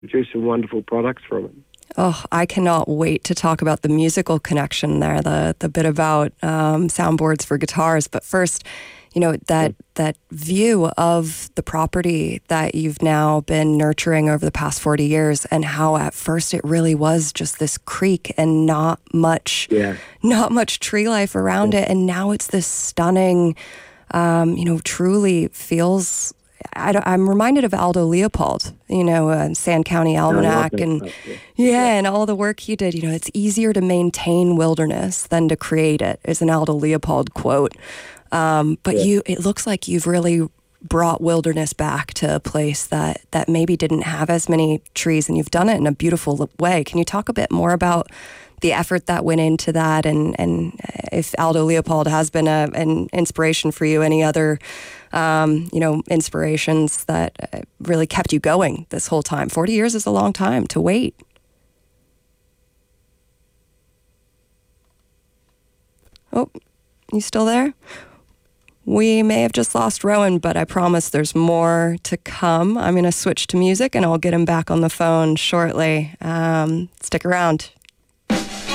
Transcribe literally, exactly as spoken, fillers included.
produce some wonderful products from it. Oh, I cannot wait to talk about the musical connection there, the the bit about um, soundboards for guitars. But first, you know, that that view of the property that you've now been nurturing over the past forty years, and how at first it really was just this creek and not much, yeah. not much tree life around yeah. it. And now it's this stunning, um, you know, truly feels... I, I'm reminded of Aldo Leopold, you know, uh, Sand County Almanac, and stuff, yeah. Yeah, yeah, and all the work he did. You know, it's easier to maintain wilderness than to create it, is an Aldo Leopold quote. Um, but yeah. you, it looks like you've really brought wilderness back to a place that that maybe didn't have as many trees, and you've done it in a beautiful way. Can you talk a bit more about the effort that went into that, and and if Aldo Leopold has been a, an inspiration for you, any other um, you know, inspirations that really kept you going this whole time? forty years is a long time to wait. Oh, you still there? We may have just lost Rowan, but I promise there's more to come. I'm going to switch to music and I'll get him back on the phone shortly. Um, stick around.